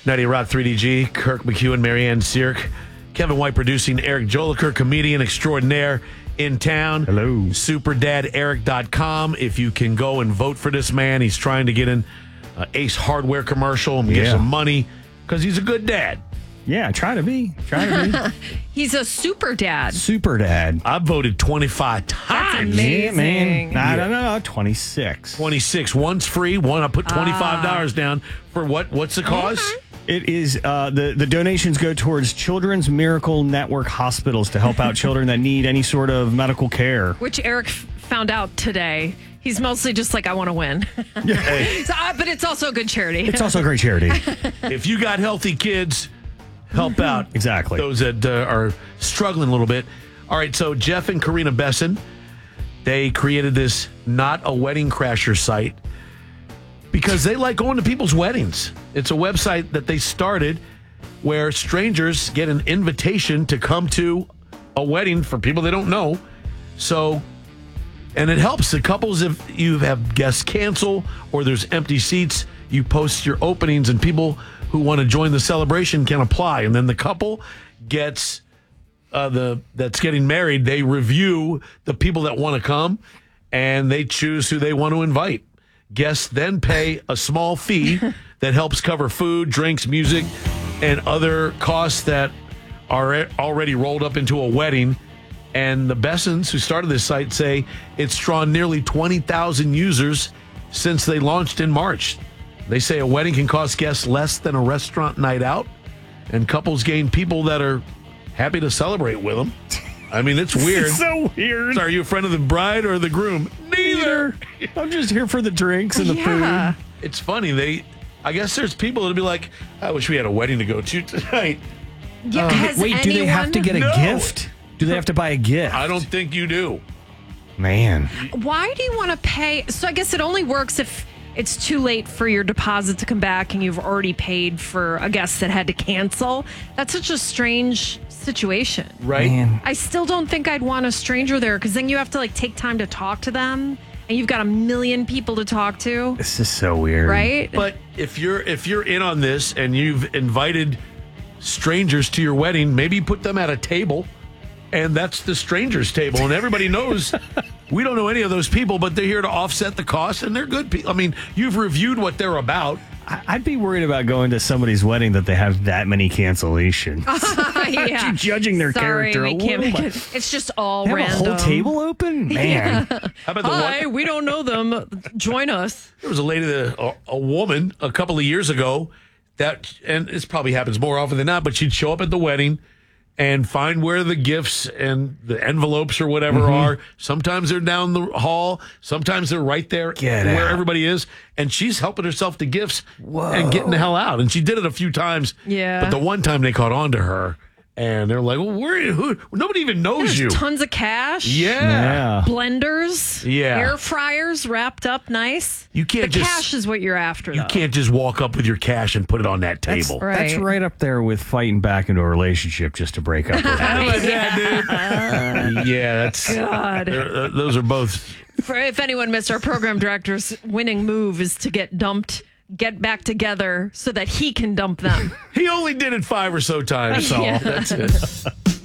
Nadia Roth, 3DG, Kirk McEwen, Marianne Sierk, Kevin White producing, Eric Joliker, comedian extraordinaire in town. Hello. SuperDadEric.com. If you can go and vote for this man, he's trying to get in Ace Hardware commercial and get some money because he's a good dad. Yeah, try to be. He's a super dad. Super dad. I voted 25 times. Amazing. Yeah, man. No, 26. 26. One's free. One, I put $25 down for what? What's the cause? It is the donations go towards Children's Miracle Network hospitals to help out children that need any sort of medical care. Which Eric found out today. He's mostly just like, I want to win. But it's also a good charity. It's also a great charity. If you got healthy kids, help out Exactly. those that are struggling a little bit. All right, so Jeff and Karina Besson, they created this Not a Wedding Crasher site because they like going to people's weddings. It's a website that they started where strangers get an invitation to come to a wedding for people they don't know. So, and it helps the couples if you have guests cancel or there's empty seats. You post your openings and people who want to join the celebration can apply. And then the couple gets that's getting married. They review the people that want to come and they choose who they want to invite. Guests then pay a small fee that helps cover food, drinks, music, and other costs that are already rolled up into a wedding. And the Bessons, who started this site, say it's drawn nearly 20,000 users since they launched in March. They say a wedding can cost guests less than a restaurant night out, and couples gain people that are happy to celebrate with them. I mean, it's weird. It's so weird. So are you a friend of the bride or the groom? Neither. I'm just here for the drinks and the food. It's funny. I guess there's people that'll be like, I wish we had a wedding to go to tonight. Yeah, Wait, do they have to get a gift? Do they have to buy a gift? I don't think you do. Man. Why do you want to pay? So I guess it only works if it's too late for your deposit to come back and you've already paid for a guest that had to cancel. That's such a strange situation. Right? Man. I still don't think I'd want a stranger there because then you have to like take time to talk to them and you've got a million people to talk to. This is so weird. Right? But if you're in on this and you've invited strangers to your wedding, maybe you put them at a table and that's the strangers table and everybody knows we don't know any of those people, but they're here to offset the cost and they're good people. I mean, you've reviewed what they're about. I'd be worried about going to somebody's wedding that they have that many cancellations. Yeah. Judging their Sorry, character. we can't make it. It's just all They have random. a whole table open? Man. How about the Hi, we don't know them. Join us. There was a lady, a woman, a couple of years ago that, and this probably happens more often than not, but she'd show up at the wedding and find where the gifts and the envelopes or whatever are. Sometimes they're down the hall. Sometimes they're right there where everybody is. And she's helping herself to gifts and getting the hell out. And she did it a few times. Yeah. But the one time they caught on to her. And they're like, well, nobody even knows you. There's tons of cash. Yeah. Blenders. Yeah. Air fryers wrapped up nice. You can't the just- cash is what you're after, You though. can't just walk up with your cash and put it on that table. Right. That's right up there with fighting back into a relationship just to break up with it. Yeah, that's God. those are both. If anyone missed, our program director's winning move is to get back together so that he can dump them. He only did it 5 or so times. So Yeah. that's it.